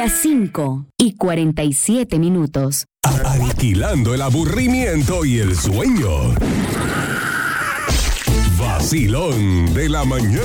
Las 5:47. Aniquilando el aburrimiento y el sueño. Vacilón de la mañana.